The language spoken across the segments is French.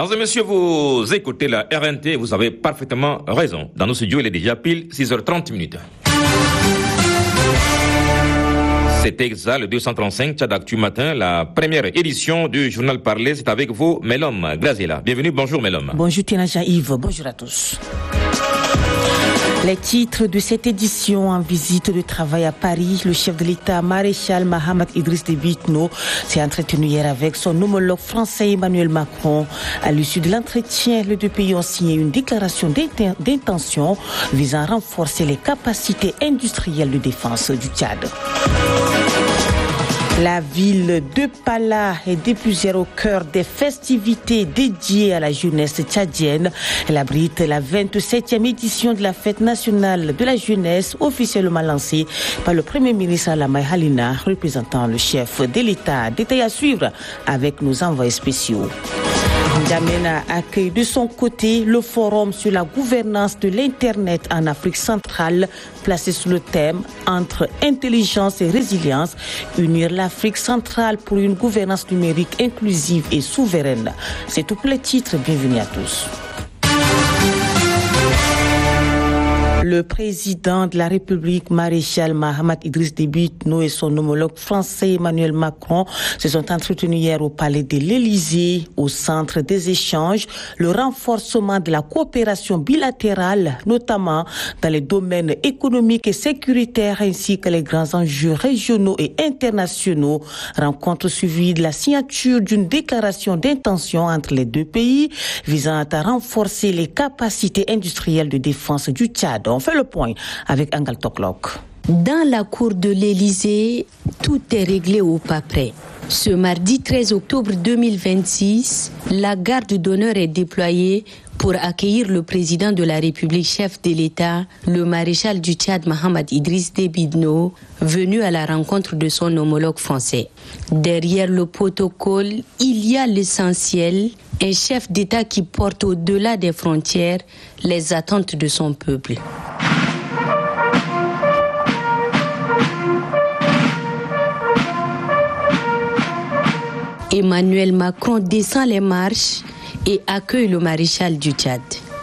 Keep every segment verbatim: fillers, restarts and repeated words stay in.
Mesdames et messieurs, vous écoutez la R N T, vous avez parfaitement raison. Dans nos studios, il est déjà pile six heures trente minutes. C'était ça, le deux cent trente-cinq, Tchad Actu Matin, la première édition du journal parlé. C'est avec vous, Melom Glaziela. Bienvenue, bonjour Melom. Bonjour Tina Jean-Yves, bonjour à tous. Les titres de cette édition en visite de travail à Paris, le chef de l'État maréchal Mahamat Idriss Déby Itno s'est entretenu hier avec son homologue français Emmanuel Macron. À l'issue de l'entretien, les deux pays ont signé une déclaration d'intention visant à renforcer les capacités industrielles de défense du Tchad. La ville de Pala est diffusée au cœur des festivités dédiées à la jeunesse tchadienne. Elle abrite la vingt-septième édition de la fête nationale de la jeunesse, officiellement lancée par le Premier ministre Alamai Halina, représentant le chef de l'État. Détail à suivre avec nos envoyés spéciaux. N'Djamena accueille de son côté le forum sur la gouvernance de l'Internet en Afrique centrale, placé sous le thème « Entre intelligence et résilience, unir l'Afrique centrale pour une gouvernance numérique inclusive et souveraine ». C'est tout pour les titres, bienvenue à tous. Le président de la République, maréchal Mahamat Idriss Déby Itno et son homologue français Emmanuel Macron se sont entretenus hier au palais de l'Élysée, au centre des échanges, le renforcement de la coopération bilatérale, notamment dans les domaines économiques et sécuritaires, ainsi que les grands enjeux régionaux et internationaux. Rencontre suivie de la signature d'une déclaration d'intention entre les deux pays visant à renforcer les capacités industrielles de défense du Tchad. On fait le point avec Angal Toklok. Dans la cour de l'Élysée, tout est réglé au pas près. Ce mardi treize octobre deux mille vingt-six, la garde d'honneur est déployée pour accueillir le président de la République, chef de l'État, le maréchal du Tchad Mahamat Idriss Déby Itno, venu à la rencontre de son homologue français. Derrière le protocole, il y a l'essentiel, un chef d'État qui porte au-delà des frontières les attentes de son peuple. Emmanuel Macron descend les marches et accueille le maréchal du Tchad.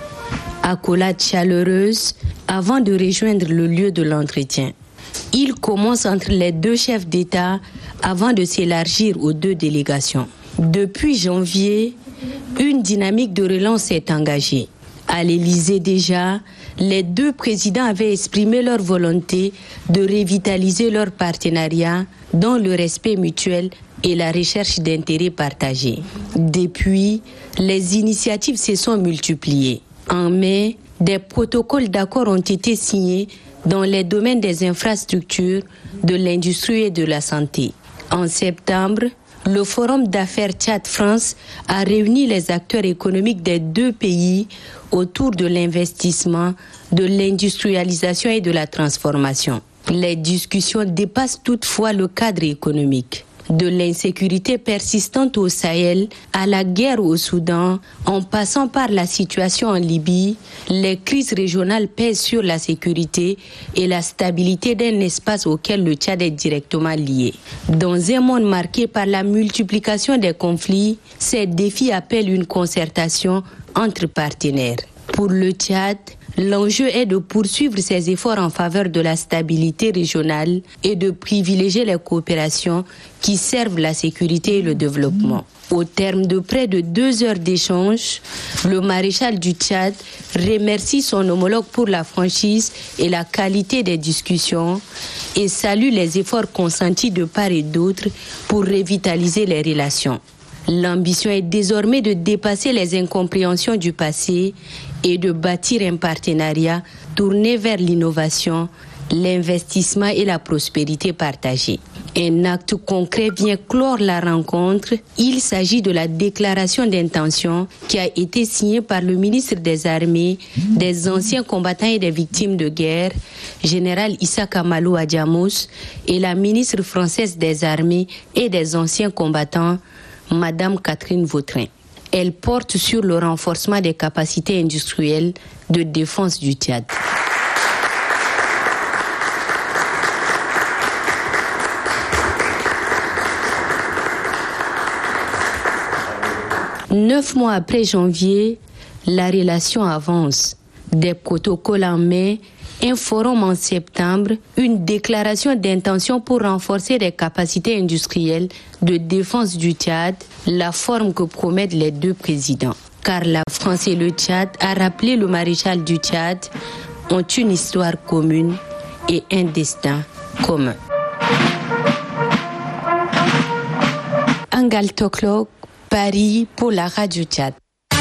Accolade chaleureuse avant de rejoindre le lieu de l'entretien. Il commence entre les deux chefs d'État avant de s'élargir aux deux délégations. Depuis janvier, une dynamique de relance est engagée. À l'Élysée déjà, les deux présidents avaient exprimé leur volonté de revitaliser leur partenariat dans le respect mutuel et la recherche d'intérêts partagés. Depuis, les initiatives se sont multipliées. En mai, des protocoles d'accord ont été signés dans les domaines des infrastructures, de l'industrie et de la santé. En septembre, le Forum d'affaires Tchad-France a réuni les acteurs économiques des deux pays autour de l'investissement, de l'industrialisation et de la transformation. Les discussions dépassent toutefois le cadre économique. De l'insécurité persistante au Sahel à la guerre au Soudan, en passant par la situation en Libye, les crises régionales pèsent sur la sécurité et la stabilité d'un espace auquel le Tchad est directement lié. Dans un monde marqué par la multiplication des conflits, ces défis appellent une concertation entre partenaires. Pour le Tchad, l'enjeu est de poursuivre ses efforts en faveur de la stabilité régionale et de privilégier les coopérations qui servent la sécurité et le développement. Au terme de près de deux heures d'échange, le maréchal du Tchad remercie son homologue pour la franchise et la qualité des discussions et salue les efforts consentis de part et d'autre pour revitaliser les relations. L'ambition est désormais de dépasser les incompréhensions du passé et de bâtir un partenariat tourné vers l'innovation, l'investissement et la prospérité partagée. Un acte concret vient clore la rencontre. Il s'agit de la déclaration d'intention qui a été signée par le ministre des Armées, des anciens combattants et des victimes de guerre, général Issa Kamalou Adjamous, et la ministre française des Armées et des anciens combattants, Madame Catherine Vautrin. Elle porte sur le renforcement des capacités industrielles de défense du Tchad. Neuf mois après janvier, la relation avance. Des protocoles en mai, un forum en septembre, une déclaration d'intention pour renforcer les capacités industrielles de défense du Tchad, la forme que promettent les deux présidents. Car la France et le Tchad, a rappelé le maréchal du Tchad, ont une histoire commune et un destin commun. Angal Toklok, Paris pour la Radio Tchad.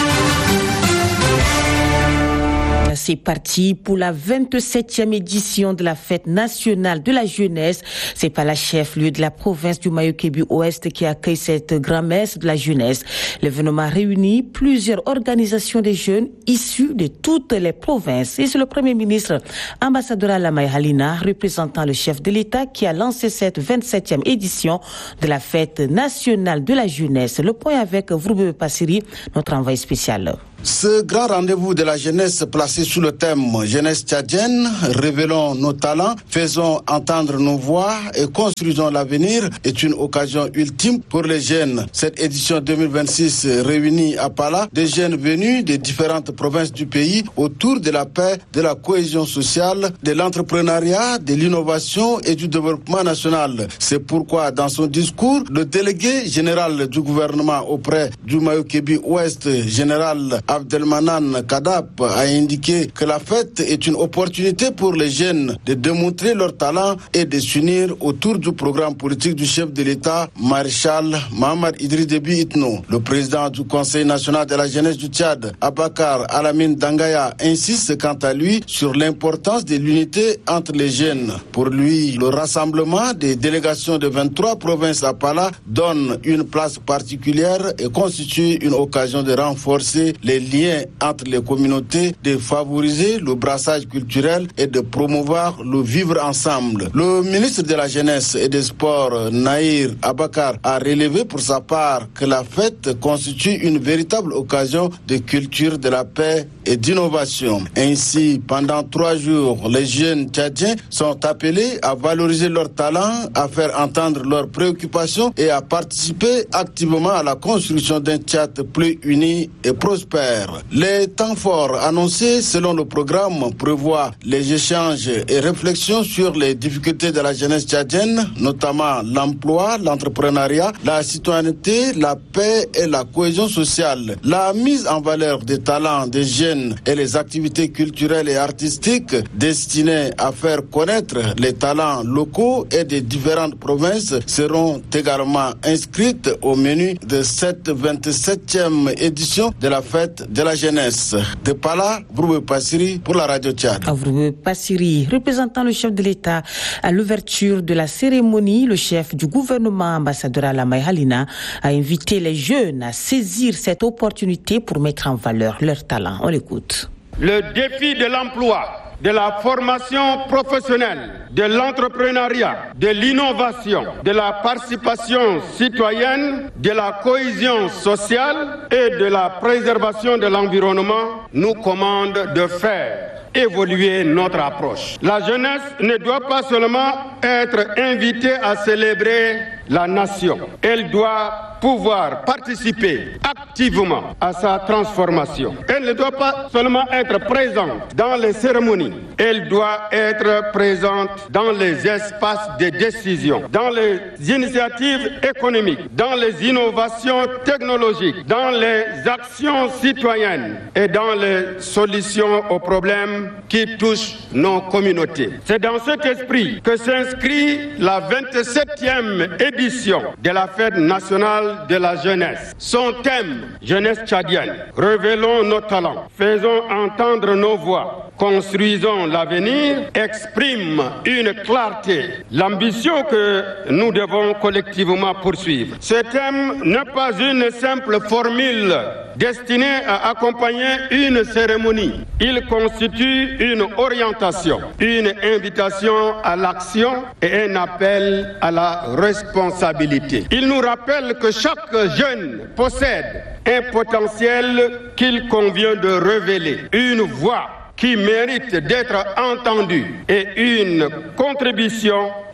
C'est parti pour la vingt-septième édition de la fête nationale de la jeunesse. C'est pas la chef-lieu de la province du Mayo-Kébu-Ouest qui accueille cette grand-messe de la jeunesse. L'événement réunit plusieurs organisations des jeunes issus de toutes les provinces. Et c'est le Premier ministre, ambassadeur Alamay Halina, représentant le chef de l'État, qui a lancé cette vingt-septième édition de la fête nationale de la jeunesse. Le point avec Vroube Passiri, notre envoyé spécial. Ce grand rendez-vous de la jeunesse placé sous le thème « Jeunesse tchadienne », révélons nos talents, faisons entendre nos voix et construisons l'avenir est une occasion ultime pour les jeunes. Cette édition deux mille vingt-six réunit à Pala des jeunes venus des différentes provinces du pays autour de la paix, de la cohésion sociale, de l'entrepreneuriat, de l'innovation et du développement national. C'est pourquoi dans son discours, le délégué général du gouvernement auprès du Mayo-Kébu-Ouest, général Abdelmanan Kadap, a indiqué que la fête est une opportunité pour les jeunes de démontrer leur talent et de s'unir autour du programme politique du chef de l'État, maréchal Mohamed Idriss Déby Itno. Le président du Conseil national de la jeunesse du Tchad, Abakar Alamine Dangaya, insiste quant à lui sur l'importance de l'unité entre les jeunes. Pour lui, le rassemblement des délégations de vingt-trois provinces à Pala donne une place particulière et constitue une occasion de renforcer les liens entre les communautés, de favoriser le brassage culturel et de promouvoir le vivre ensemble. Le ministre de la Jeunesse et des Sports, Naïr Abakar, a relevé pour sa part que la fête constitue une véritable occasion de culture de la paix et d'innovation. Ainsi, pendant trois jours, les jeunes tchadiens sont appelés à valoriser leurs talents, à faire entendre leurs préoccupations et à participer activement à la construction d'un Tchad plus uni et prospère. Les temps forts annoncés selon le programme prévoient les échanges et réflexions sur les difficultés de la jeunesse tchadienne, notamment l'emploi, l'entrepreneuriat, la citoyenneté, la paix et la cohésion sociale. La mise en valeur des talents des jeunes et les activités culturelles et artistiques destinées à faire connaître les talents locaux et des différentes provinces seront également inscrites au menu de cette vingt-septième édition de la fête de la jeunesse. De Pala, Vroube Passiri pour la Radio Tchad. Vroube Passiri, représentant le chef de l'État à l'ouverture de la cérémonie, le chef du gouvernement, ambassadeur Alamay Halina, a invité les jeunes à saisir cette opportunité pour mettre en valeur leurs talents. On l'écoute. Le défi de l'emploi, de la formation professionnelle, de l'entrepreneuriat, de l'innovation, de la participation citoyenne, de la cohésion sociale et de la préservation de l'environnement nous commande de faire évoluer notre approche. La jeunesse ne doit pas seulement être invitée à célébrer la nation. Elle doit pouvoir participer activement à sa transformation. Elle ne doit pas seulement être présente dans les cérémonies, elle doit être présente dans les espaces de décision, dans les initiatives économiques, dans les innovations technologiques, dans les actions citoyennes et dans les solutions aux problèmes qui touchent nos communautés. C'est dans cet esprit que s'inscrit la vingt-septième édition de la fête nationale de la jeunesse. Son thème, jeunesse tchadienne. Révélons nos talents, faisons entendre nos voix, construisons l'avenir, exprime une clarté, l'ambition que nous devons collectivement poursuivre. Ce thème n'est pas une simple formule destinée à accompagner une cérémonie. Il constitue une orientation, une invitation à l'action et un appel à la responsabilité. Il nous rappelle que chaque jeune possède un potentiel qu'il convient de révéler, une voix qui mérite d'être entendue et une contribution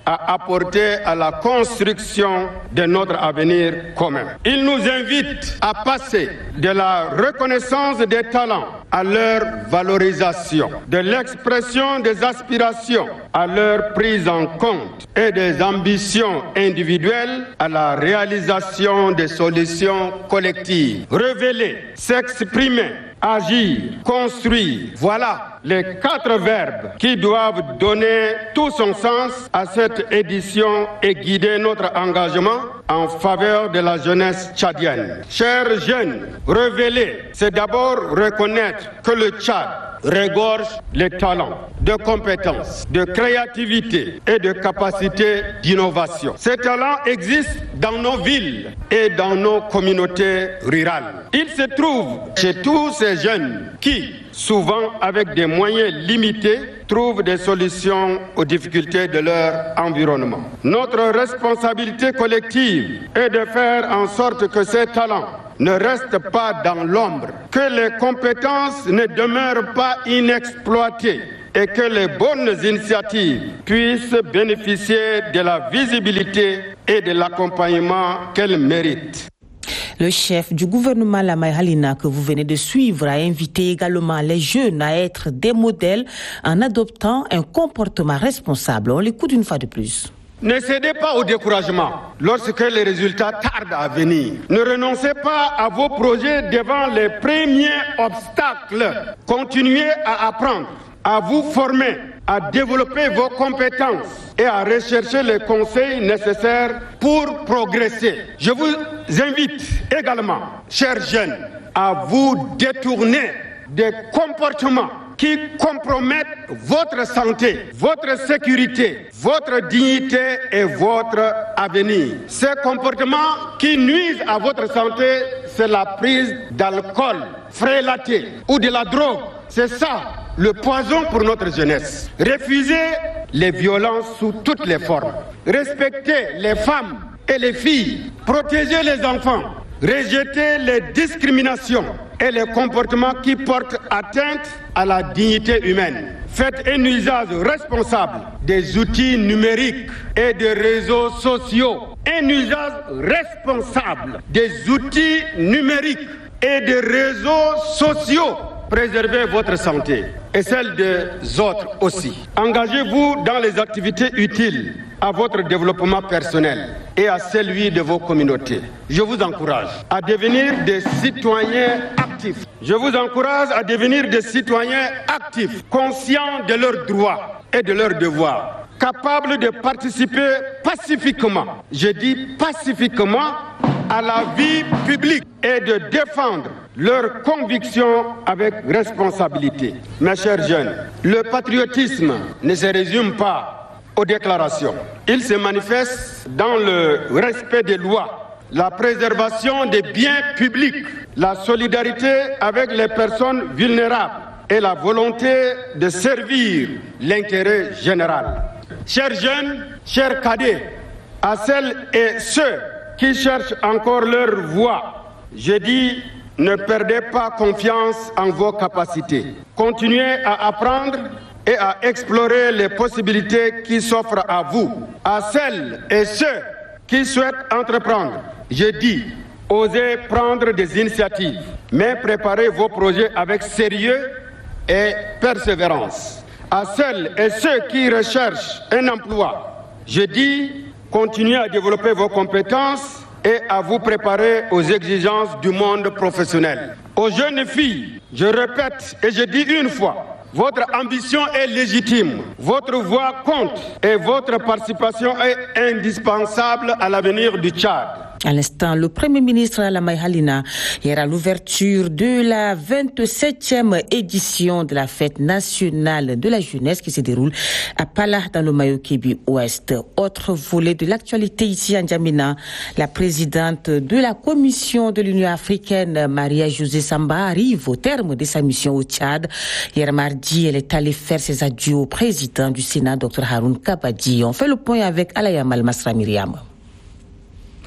à apporter à la construction de notre avenir commun. Il nous invite à passer de la reconnaissance des talents à leur valorisation, de l'expression des aspirations à leur prise en compte et des ambitions individuelles à la réalisation des solutions collectives. Révéler, s'exprimer, agir, construire, voilà les quatre verbes qui doivent donner tout son sens à cette édition et guider notre engagement en faveur de la jeunesse tchadienne. Chers jeunes, révéler, c'est d'abord reconnaître que le Tchad regorge les talents, de compétences, de créativité et de capacité d'innovation. Ces talents existent dans nos villes et dans nos communautés rurales. Ils se trouvent chez tous ces jeunes qui, souvent avec des moyens limités, trouvent des solutions aux difficultés de leur environnement. Notre responsabilité collective est de faire en sorte que ces talents ne restent pas dans l'ombre, que les compétences ne demeurent pas inexploitées et que les bonnes initiatives puissent bénéficier de la visibilité et de l'accompagnement qu'elles méritent. Le chef du gouvernement, Lamay Halina, que vous venez de suivre, a invité également les jeunes à être des modèles en adoptant un comportement responsable. On l'écoute une fois de plus. Ne cédez pas au découragement lorsque les résultats tardent à venir. Ne renoncez pas à vos projets devant les premiers obstacles. Continuez à apprendre, à vous former, à développer vos compétences et à rechercher les conseils nécessaires pour progresser. Je vous invite également, chers jeunes, à vous détourner des comportements qui compromettent votre santé, votre sécurité, votre dignité et votre avenir. Ces comportements qui nuisent à votre santé, c'est la prise d'alcool frélaté ou de la drogue. C'est ça le poison pour notre jeunesse. Refusez les violences sous toutes les formes. Respectez les femmes et les filles. Protégez les enfants. Rejetez les discriminations et les comportements qui portent atteinte à la dignité humaine. Faites un usage responsable des outils numériques et des réseaux sociaux. Un usage responsable des outils numériques et des réseaux sociaux. Préservez votre santé et celle des autres aussi. Engagez-vous dans les activités utiles à votre développement personnel et à celui de vos communautés. Je vous encourage à devenir des citoyens actifs. Je vous encourage à devenir des citoyens actifs, conscients de leurs droits et de leurs devoirs, capables de participer pacifiquement, je dis pacifiquement, à la vie publique et de défendre leurs convictions avec responsabilité. Mes chers jeunes, le patriotisme ne se résume pas aux déclarations. Il se manifeste dans le respect des lois, la préservation des biens publics, la solidarité avec les personnes vulnérables et la volonté de servir l'intérêt général. Chers jeunes, chers cadets, à celles et ceux qui cherchent encore leur voie, je dis, ne perdez pas confiance en vos capacités. Continuez à apprendre et à explorer les possibilités qui s'offrent à vous. À celles et ceux qui souhaitent entreprendre, je dis, osez prendre des initiatives, mais préparez vos projets avec sérieux et persévérance. À celles et ceux qui recherchent un emploi, je dis, continuez à développer vos compétences et à vous préparer aux exigences du monde professionnel. Aux jeunes filles, je répète et je dis une fois, votre ambition est légitime, votre voix compte et votre participation est indispensable à l'avenir du Tchad. À l'instant, le Premier ministre Lamay Halina hier à l'ouverture de la vingt-septième édition de la fête nationale de la jeunesse qui se déroule à Pala dans le Mayo-Kébi Ouest. Autre volet de l'actualité ici à N'Djamena, la présidente de la Commission de l'Union africaine, Maria-Josée Samba, arrive au terme de sa mission au Tchad. Hier mardi, elle est allée faire ses adieux au président du Sénat, Dr Haroun Kabadi. On fait le point avec Alaya Malmasra Myriam.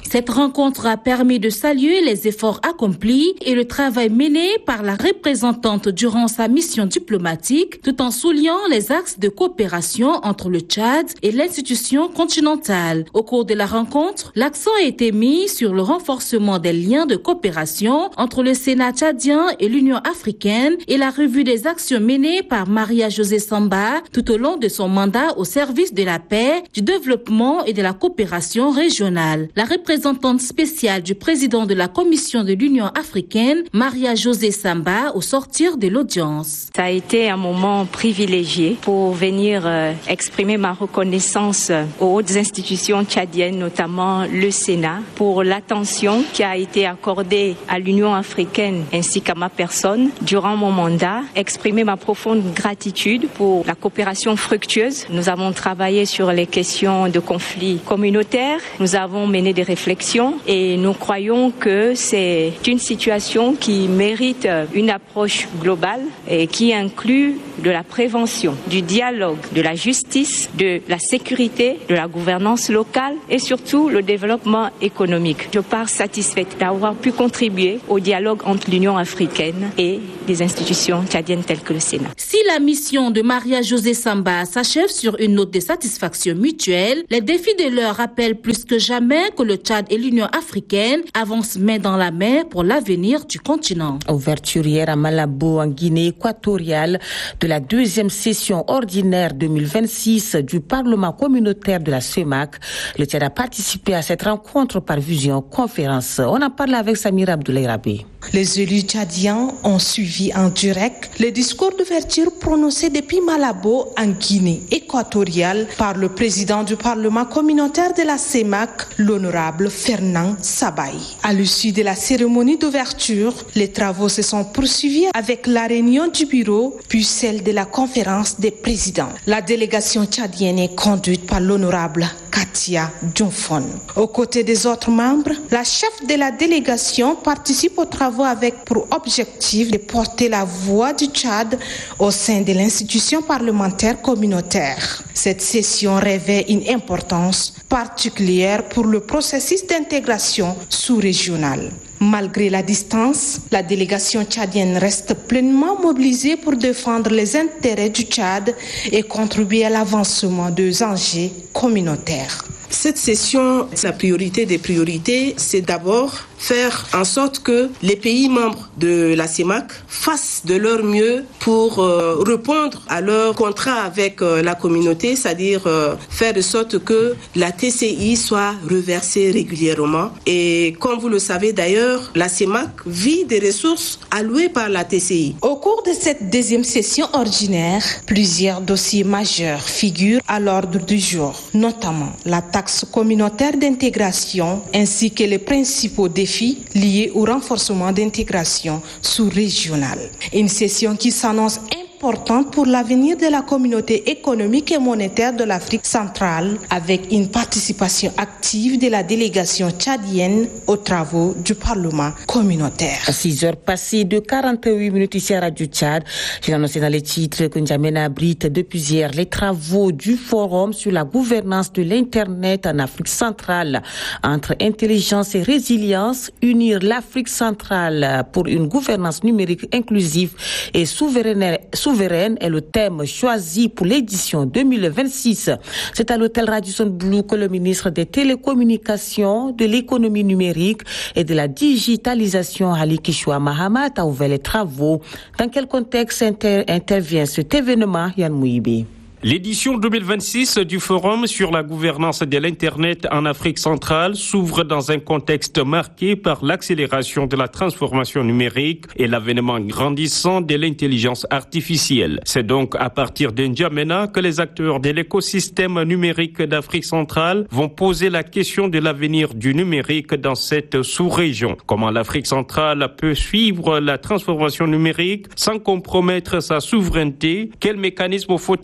Cette rencontre a permis de saluer les efforts accomplis et le travail mené par la représentante durant sa mission diplomatique, tout en soulignant les axes de coopération entre le Tchad et l'institution continentale. Au cours de la rencontre, l'accent a été mis sur le renforcement des liens de coopération entre le Sénat tchadien et l'Union africaine et la revue des actions menées par Maria-José Samba tout au long de son mandat au service de la paix, du développement et de la coopération régionale. La représentante spéciale du président de la Commission de l'Union africaine, Maria-José Samba, au sortir de l'audience. Ça a été un moment privilégié pour venir euh, exprimer ma reconnaissance aux hautes institutions tchadiennes, notamment le Sénat, pour l'attention qui a été accordée à l'Union africaine ainsi qu'à ma personne durant mon mandat. Exprimer ma profonde gratitude pour la coopération fructueuse. Nous avons travaillé sur les questions de conflits communautaires. Nous avons mené des réflexions et nous croyons que c'est une situation qui mérite une approche globale et qui inclut de la prévention, du dialogue, de la justice, de la sécurité, de la gouvernance locale et surtout le développement économique. Je pars satisfaite d'avoir pu contribuer au dialogue entre l'Union africaine et les institutions tchadiennes telles que le Sénat. Si la mission de Maria-José Samba s'achève sur une note de satisfaction mutuelle, les défis de l'heure rappellent plus que jamais que le Tchad et l'Union africaine avancent main dans la main pour l'avenir du continent. Ouverture hier à Malabo, en Guinée équatoriale, de la deuxième session ordinaire deux mille vingt-six du Parlement communautaire de la CEMAC. Le Tchad a participé à cette rencontre par visioconférence. On en parle avec Samira Abdoulaye Rabé. Les élus tchadiens ont suivi en direct le discours d'ouverture prononcé depuis Malabo en Guinée équatoriale par le président du Parlement communautaire de la CEMAC, l'honorable Fernand Sabaï. À l'issue de la cérémonie d'ouverture, les travaux se sont poursuivis avec la réunion du bureau puis celle de la conférence des présidents. La délégation tchadienne est conduite par l'honorable Katia Djonfon. Aux côtés des autres membres, la chef de la délégation participe aux travaux avec pour objectif de porter la voix du Tchad au sein de l'institution parlementaire communautaire. Cette session revêt une importance particulière pour le processus d'intégration sous-régionale. Malgré la distance, la délégation tchadienne reste pleinement mobilisée pour défendre les intérêts du Tchad et contribuer à l'avancement des enjeux communautaires. Cette session, la priorité des priorités, c'est d'abord faire en sorte que les pays membres de la CEMAC fassent de leur mieux pour euh, répondre à leur contrat avec euh, la communauté, c'est-à-dire euh, faire de sorte que la T C I soit reversée régulièrement. Et comme vous le savez d'ailleurs, la CEMAC vit des ressources allouées par la T C I. Au cours de cette deuxième session ordinaire, plusieurs dossiers majeurs figurent à l'ordre du jour, notamment la taxe communautaire d'intégration ainsi que les principaux défis liés au renforcement d'intégration sous-régionale. Une session qui s'annonce importante pour l'avenir de la communauté économique et monétaire de l'Afrique centrale avec une participation active de la délégation tchadienne aux travaux du Parlement communautaire. À six heures passées de quarante-huit minutes ici à Radio Tchad, j'ai annoncé dans les titres que N'Djamena abrite depuis hier les travaux du forum sur la gouvernance de l'Internet en Afrique centrale. Entre intelligence et résilience, unir l'Afrique centrale pour une gouvernance numérique inclusive et souveraine, souveraine est le thème choisi pour l'édition deux mille vingt-six. C'est à l'hôtel Radisson Blu que le ministre des Télécommunications, de l'économie numérique et de la digitalisation, Ali Kishwa Mahamat, a ouvert les travaux. Dans quel contexte inter- intervient cet événement, Yann Mouibi? L'édition deux mille vingt-six du Forum sur la gouvernance de l'Internet en Afrique centrale s'ouvre dans un contexte marqué par l'accélération de la transformation numérique et l'avènement grandissant de l'intelligence artificielle. C'est donc à partir d'N'Djamena que les acteurs de l'écosystème numérique d'Afrique centrale vont poser la question de l'avenir du numérique dans cette sous-région. Comment l'Afrique centrale peut suivre la transformation numérique sans compromettre sa souveraineté? Quels mécanismes faut-il adopter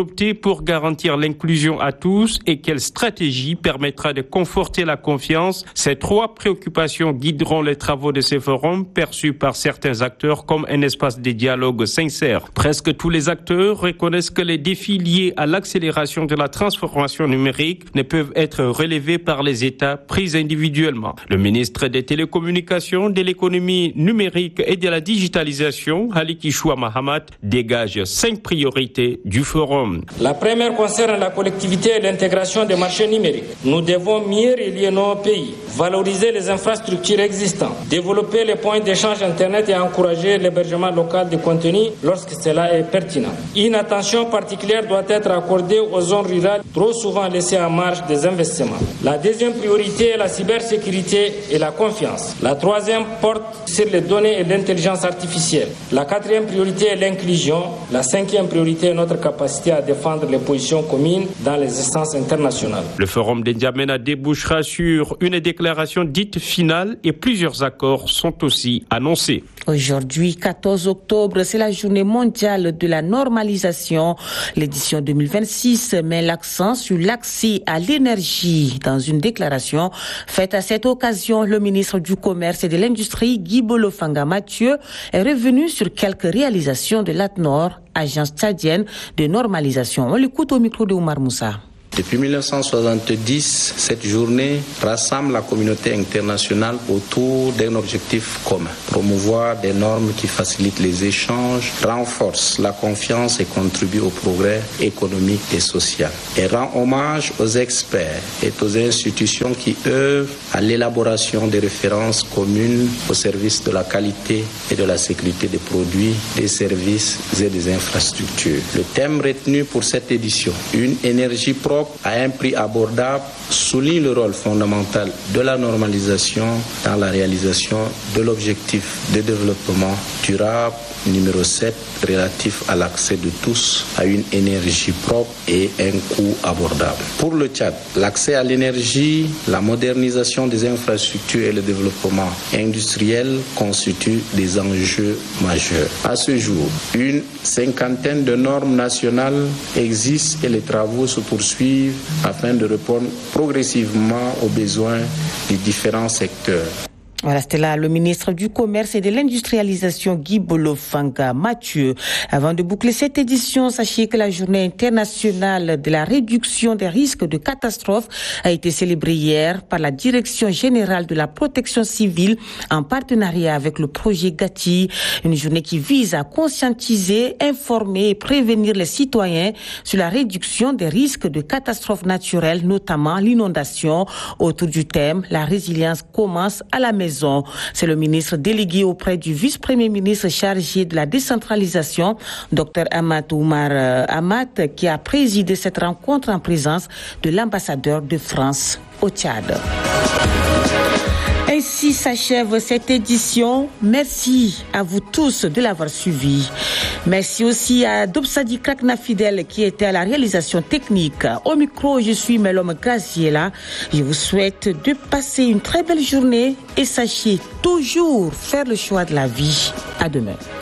adopter pour garantir l'inclusion à tous et quelle stratégie permettra de conforter la confiance. Ces trois préoccupations guideront les travaux de ces forums perçus par certains acteurs comme un espace de dialogue sincère. Presque tous les acteurs reconnaissent que les défis liés à l'accélération de la transformation numérique ne peuvent être relevés par les États pris individuellement. Le ministre des Télécommunications, de l'économie numérique et de la digitalisation, Ali Kishwa Mahamat, dégage cinq priorités du forum. La première concerne la collectivité et l'intégration des marchés numériques. Nous devons mieux relier nos pays, valoriser les infrastructures existantes, développer les points d'échange Internet et encourager l'hébergement local de contenu lorsque cela est pertinent. Une attention particulière doit être accordée aux zones rurales trop souvent laissées en marge des investissements. La deuxième priorité est la cybersécurité et la confiance. La troisième porte sur les données et l'intelligence artificielle. La quatrième priorité est l'inclusion. La cinquième priorité est notre capacité à défendre les positions communes dans les instances internationales. Le forum de N'Djamena débouchera sur une déclaration dite finale et plusieurs accords sont aussi annoncés. Aujourd'hui, quatorze octobre, c'est la journée mondiale de la normalisation. L'édition deux mille vingt-six met l'accent sur l'accès à l'énergie. Dans une déclaration faite à cette occasion, le ministre du Commerce et de l'Industrie, Guy Bolofanga Mathieu, est revenu sur quelques réalisations de l'A T N O R, agence tchadienne de normalisation. On l'écoute au micro de Oumar Moussa. Depuis mille neuf cent soixante-dix, cette journée rassemble la communauté internationale autour d'un objectif commun: promouvoir des normes qui facilitent les échanges, renforcent la confiance et contribuent au progrès économique et social. Et rend hommage aux experts et aux institutions qui œuvrent à l'élaboration des références communes au service de la qualité et de la sécurité des produits, des services et des infrastructures. Le thème retenu pour cette édition, une énergie propre à un prix abordable, souligne le rôle fondamental de la normalisation dans la réalisation de l'objectif de développement durable numéro sept relatif à l'accès de tous à une énergie propre et un coût abordable. Pour le Tchad, l'accès à l'énergie, la modernisation des infrastructures et le développement industriel constituent des enjeux majeurs. À ce jour, une cinquantaine de normes nationales existent et les travaux se poursuivent afin de répondre progressivement aux besoins des différents secteurs. Voilà, c'était là le ministre du Commerce et de l'Industrialisation, Guy Bolofanga Mathieu. Avant de boucler cette édition, sachez que la journée internationale de la réduction des risques de catastrophe a été célébrée hier par la Direction générale de la protection civile en partenariat avec le projet Gati. Une journée qui vise à conscientiser, informer et prévenir les citoyens sur la réduction des risques de catastrophes naturelles, notamment l'inondation. Autour du thème, la résilience commence à la maison. C'est le ministre délégué auprès du vice-premier ministre chargé de la décentralisation, Dr Amat Oumar Amat, qui a présidé cette rencontre en présence de l'ambassadeur de France au Tchad. Ainsi s'achève cette édition. Merci à vous tous de l'avoir suivi. Merci aussi à Dobsadi Krakna Fidel qui était à la réalisation technique. Au micro, je suis Melom Graziella. Je vous souhaite de passer une très belle journée et sachez toujours faire le choix de la vie. À demain.